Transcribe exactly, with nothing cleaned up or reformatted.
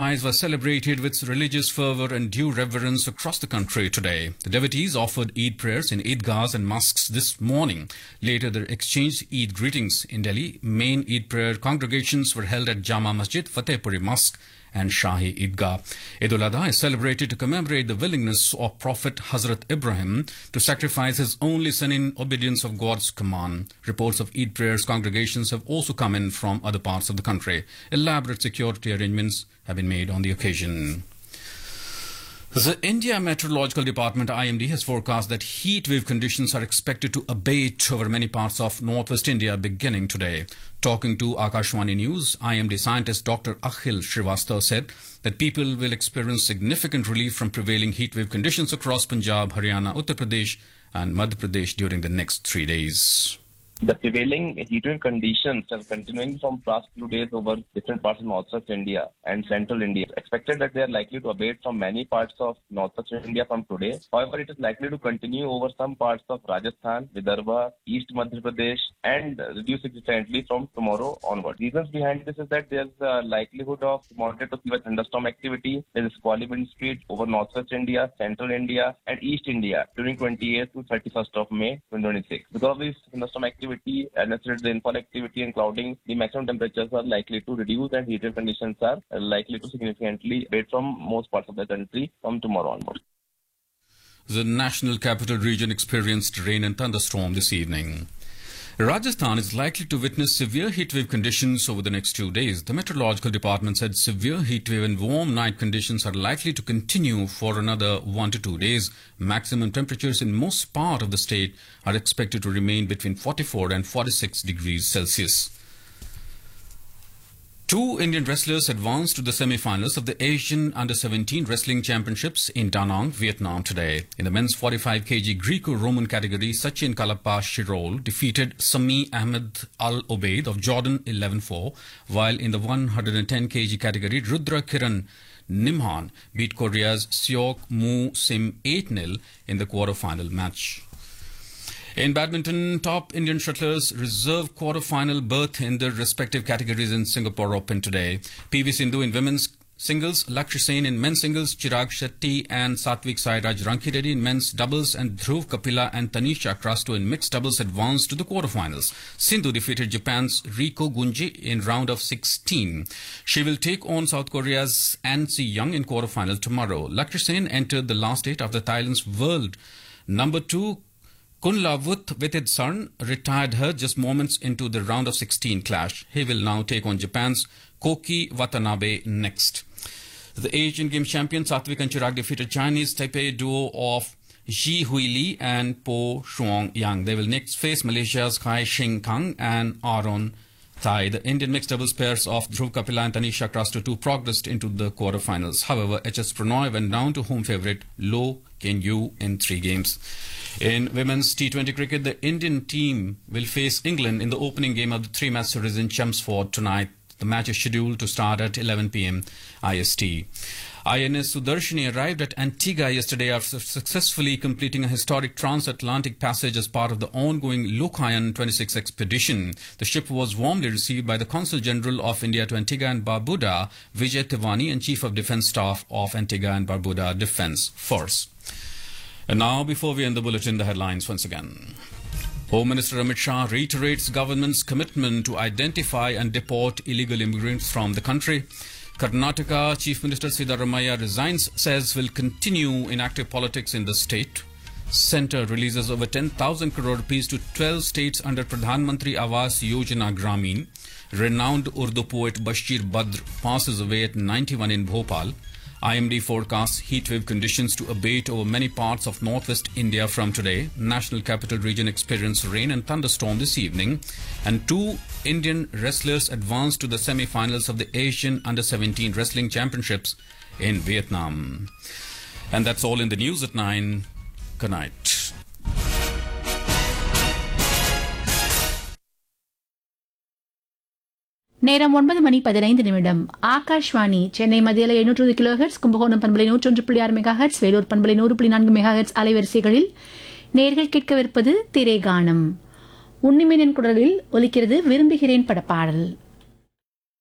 skies were celebrated with religious fervor and due reverence across the country today. The devotees offered Eid prayers in Eidgahs and mosques this morning. Later, they exchanged Eid greetings in Delhi. Main Eid prayer congregations were held at Jama Masjid, Fatehpuri Mosque and Shahi Eidgah. Eid al-Adha is celebrated to commemorate the willingness of Prophet Hazrat Ibrahim to sacrifice his only son in obedience of God's command. Reports of Eid prayers congregations have also come in from other parts of the country. Elaborate security arrangements have been made on the occasion. The India Meteorological Department I M D has forecast that heat wave conditions are expected to abate over many parts of northwest India beginning today. Talking to Akashwani News, I M D scientist Doctor Akhil Srivastava said that people will experience significant relief from prevailing heat wave conditions across Punjab, Haryana, Uttar Pradesh and Madhya Pradesh during the next three days. The prevailing heat wave conditions are continuing from past few days over different parts of northwest India and central India. It's expected that they are likely to abate from many parts of northwest India from today. However, it is likely to continue over some parts of Rajasthan, Vidarbha, East Madhya Pradesh and reduce significantly from tomorrow onward. Reasons behind this is that there is a likelihood of moderate to severe thunderstorm activity. There is squally wind speed over northwest India, central India and East India during twenty-eighth to thirty-first of May twenty twenty-six. Because of this thunderstorm activity, and as the rainfall activity and clouding, the maximum temperatures are likely to reduce and heat wave conditions are likely to significantly abate from most parts of the country from tomorrow onwards. The National Capital Region experienced rain and thunderstorm this evening. Rajasthan is likely to witness severe heatwave conditions over the next two days. The Meteorological Department said severe heatwave and warm night conditions are likely to continue for another one to two days. Maximum temperatures in most part of the state are expected to remain between forty-four and forty-six degrees Celsius. Two Indian wrestlers advanced to the semi-finals of the Asian Under seventeen Wrestling Championships in Da Nang, Vietnam today. In the men's forty-five kilogram Greco-Roman category, Sachin Kalapa Shirol defeated Sami Ahmed Al Obeid of Jordan eleven four, while in the one hundred ten kilogram category, Rudra Kiran Nimhan beat Korea's Seok Moo Sim eight nil in the quarter-final match. In badminton, top Indian shuttlers reserve quarter-final berth in their respective categories in Singapore Open today. P V Sindhu in women's singles, Lakshya Sen in men's singles, Chirag Shetty and Satvik Sairaj Rankireddy in men's doubles and Dhruv Kapila and Tanisha Krasto in mixed doubles advanced to the quarterfinals. Sindhu defeated Japan's Riko Gunji in round of sixteen. She will take on South Korea's An Si Young in quarterfinal tomorrow. Lakshya Sen entered the last eight after Thailand's world number two Kunlavut Vitidsaran retired her just moments into the round of sixteen clash. He will now take on Japan's Koki Watanabe next. The Asian Games champion Satvik and Chirag defeated Chinese Taipei duo of Ji Huili and Po Shuang Yang. They will next face Malaysia's Kai Shing Kang and Aaron Thai. The Indian mixed doubles pairs of Dhruv Kapila and Tanisha Krasto too progressed into the quarterfinals. However, H S Pranoy went down to home favourite Lo Ken-yu in three games. In women's T twenty cricket, the Indian team will face England in the opening game of the three-match series in Chelmsford tonight. The match is scheduled to start at eleven p m I S T. I N S Sudarshini arrived at Antigua yesterday after successfully completing a historic transatlantic passage as part of the ongoing Lokayan twenty-six expedition. The ship was warmly received by the Consul General of India to Antigua and Barbuda, Vijay Tiwani, and Chief of Defence Staff of Antigua and Barbuda Defence Force. And now, before we end the bulletin, the headlines once again. Home Minister Amit Shah reiterates government's commitment to identify and deport illegal immigrants from the country. Karnataka Chief Minister Siddharamaiah resigns, says will continue in active politics in the state. Centre releases over ten thousand crore rupees to twelve states under Pradhan Mantri Awas Yojana Gramin. Renowned Urdu poet Bashir Badr passes away at ninety-one in Bhopal. I M D forecasts heatwave conditions to abate over many parts of northwest India from today. National Capital Region experienced rain and thunderstorm this evening. And two Indian wrestlers advanced to the semi-finals of the Asian Under seventeen Wrestling Championships in Vietnam. And that's all in the news at nine. Good night. நேரம் ஒன்பது மணி பதினைந்து நிமிடம். ஆகாஷ்வாணி சென்னை மத்தியில் எண்ணூற்று kilo hertz, Kumbakonam பண்பலை நூற்றொன்று புள்ளி ஆறு மெகா ஹெர்ட்ஸ், வேலூர் பண்பலை நூறு புள்ளி நான்கு மெகா ஹெர்ட்ஸ் அலைவரிசைகளில் நேர்கள் கேட்கவிருப்பது திரைகானம். உன்னிமேனின் குரலில் ஒலிக்கிறது விரும்புகிறேன் படப்பாடல்.